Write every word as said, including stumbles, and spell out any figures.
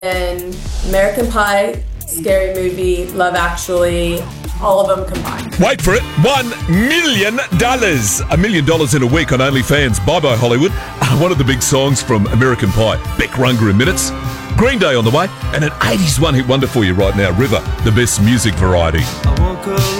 and American Pie, Scary Movie, Love Actually, all of them combined. Wait for it. One million dollars. A million dollars in a week on OnlyFans. Bye-bye, Hollywood. One of the big songs from American Pie. Beck Runga in minutes. Green Day on the way. And an eighties one-hit wonder for you right now. River, the best music variety. I woke up